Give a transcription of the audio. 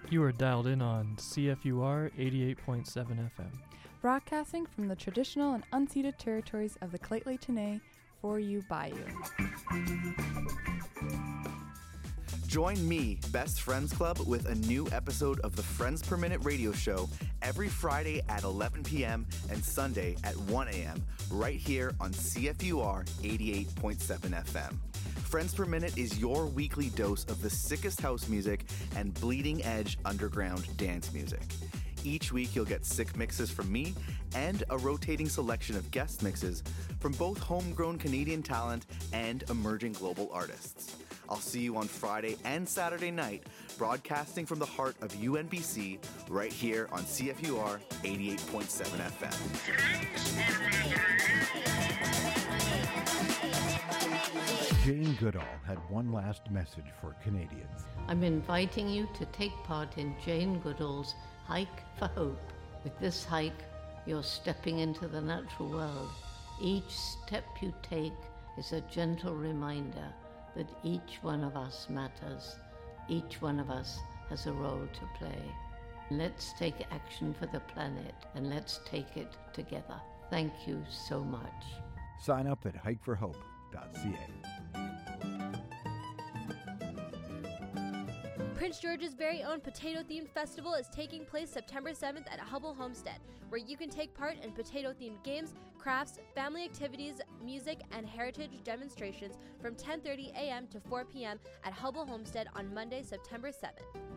You are dialed in on CFUR 88.7 FM. Broadcasting from the traditional and unceded territories of the Lheidli T'enneh, for you, by you. Join me, Best Friends Club, with a new episode of the Friends Per Minute radio show every Friday at 11 p.m. and Sunday at 1 a.m. right here on CFUR 88.7 FM. Friends Per Minute is your weekly dose of the sickest house music and bleeding edge underground dance music. Each week you'll get sick mixes from me and a rotating selection of guest mixes from both homegrown Canadian talent and emerging global artists. I'll see you on Friday and Saturday night, broadcasting from the heart of UNBC right here on CFUR 88.7 FM. Jane Goodall had one last message for Canadians. I'm inviting you to take part in Jane Goodall's Hike for Hope. With this hike, you're stepping into the natural world. Each step you take is a gentle reminder that each one of us matters. Each one of us has a role to play. Let's take action for the planet, and let's take it together. Thank you so much. Sign up at hikeforhope.ca. Prince George's very own potato-themed festival is taking place September 7th at Hubbell Homestead, where you can take part in potato-themed games, crafts, family activities, music, and heritage demonstrations from 10:30 a.m. to 4 p.m. at Hubbell Homestead on Monday, September 7th.